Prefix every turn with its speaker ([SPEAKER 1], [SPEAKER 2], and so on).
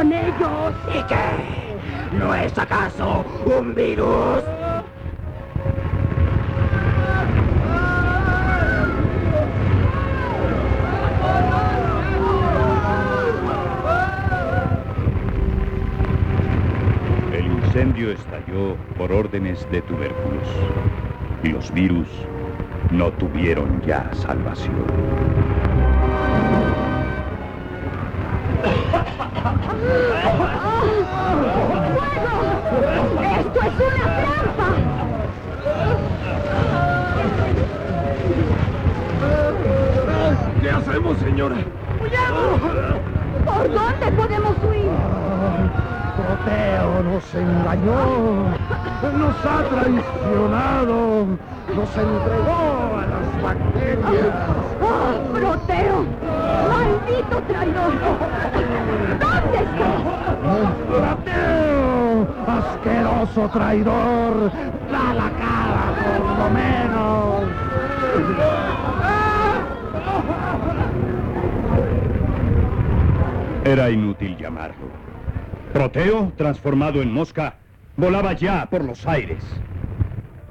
[SPEAKER 1] con ellos.
[SPEAKER 2] ¿Y qué? ¿No es acaso un virus?
[SPEAKER 3] El incendio estalló por órdenes de Tubérculos. Y los virus no tuvieron ya salvación.
[SPEAKER 1] ¡Fuego! ¡Esto es una trampa!
[SPEAKER 4] ¿Qué hacemos, señora?
[SPEAKER 1] ¡Huyamos! ¿Por dónde podemos huir?
[SPEAKER 5] Proteo nos engañó, nos ha traicionado, nos entregó a las bacterias.
[SPEAKER 1] ¡Oh, Proteo! ¡Maldito traidor! ¿Dónde estás?
[SPEAKER 5] Proteo, asqueroso traidor, da la cara por lo menos.
[SPEAKER 3] Era inútil llamarlo. Proteo, transformado en mosca, volaba ya por los aires.